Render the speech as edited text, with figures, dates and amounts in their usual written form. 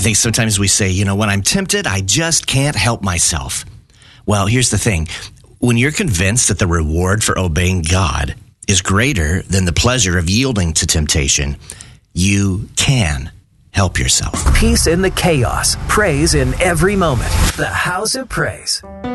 think sometimes we say, when I'm tempted, I just can't help myself. Well, here's the thing. When you're convinced that the reward for obeying God is greater than the pleasure of yielding to temptation, you can help yourself. Peace in the chaos. Praise in every moment. The House of Praise.